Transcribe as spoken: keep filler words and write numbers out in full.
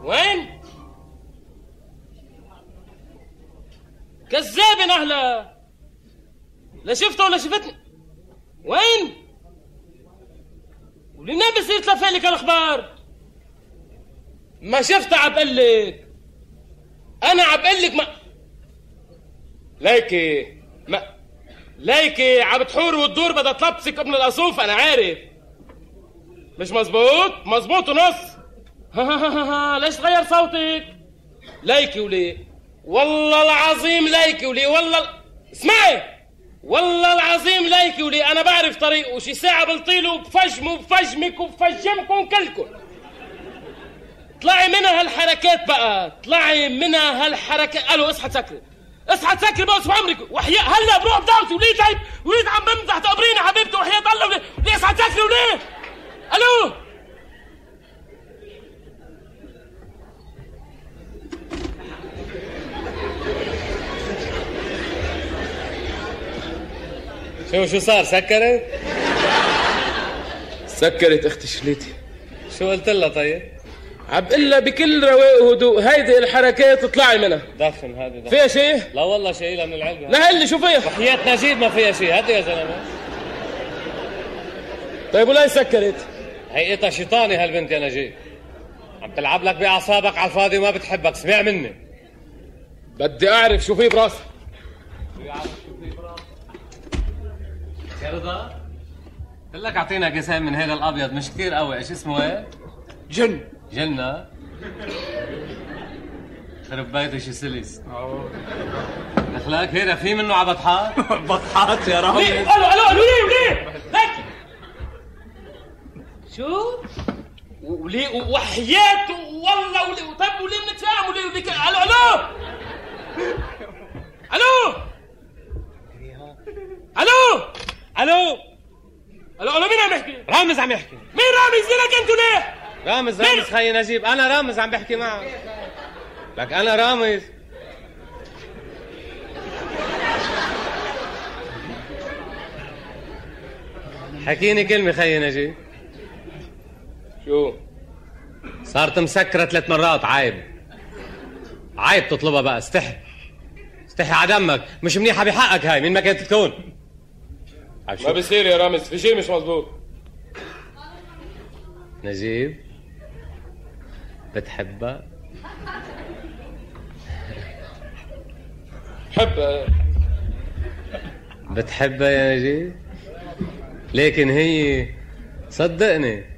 وين؟ كذابة نهلة، لا شفته ولا شفتني. وين؟ ولمنين بصير تلفالك الأخبار؟ ما شفتها عبقلك، أنا عبقلك. ما ليكي ما ليكي عم تحور وتدور بدها تلبسك ابن القصوف. أنا عارف مش مزبوط، مزبوط ونص. ها ها ها ها ليش تغير صوتك؟ ليكي ولي والله العظيم، ليكي ولي والله ال... اسمعي والله العظيم ليكي ولي أنا بعرف طريقه. شي ساعة بلطيله وبفجمه وبفجمك وبفجمكم كلكم. طلعي منها هالحركات بقى، طلعي منها هالحركات. الو اصحى تسكري، اصحى تسكري بقى اسمع عمرك. وحياة هلا بروح بدعوتي وليه تعب وليه عم بمزح تقبريني حبيبتي وحياة الله. وليه ليه اصحى تسكري وليه؟ الو شو شو صار؟ سكرت؟ سكرت اختي شليتي. شو قلت لها طيب؟ عبقلها بكل رواق وهدوء هيدي الحركات اطلعي منها. دخن هذه دخن. فيها شيء؟ لا والله شيء من العلبة. لا هلي شو فيها؟ وحياة نجيب ما فيها شيء. هاتي يا زلمة. طيب ولا سكرت؟ هيئتها شيطاني هالبنت يا نجيب، عم تلعب لك بأعصابك على الفاضي وما بتحبك. سمع مني، بدي اعرف شو في براسك. بدي اعرف شو في براسك يا رضا. قلت لك اعطينا كيسين من هذا الابيض مش كثير قوي. ايش اسمه ايه؟ جن. جنة خرب بيته شي سلس. دخلك هيدا في منه على بطحات. بطحات يا رامز. الو الو الو ليه وليه؟ ليكي شو؟ وليه وحياة والله وليه. طيب وليه بنتفاهم وليه وليه؟ الو الو الو الو الو الو الو مين عم يحكي؟ رامز عم يحكي. مين رامز؟ لك انتوا ليه؟ رامز رامز خي نجيب. انا رامز عم بحكي معك. لك انا رامز. حكيني كلمة خي نجيب. شو؟ صارت مسكرة ثلاث مرات. عيب عيب تطلبها بقى. استحي استحي على دمك. مش منيحة بحقك هاي من ما كانت تكون. ما بصير يا رامز، في شيء مش مزبوط. نجيب بتحبها؟ بحبها. بتحبها يا نجيب؟ لكن هي صدقني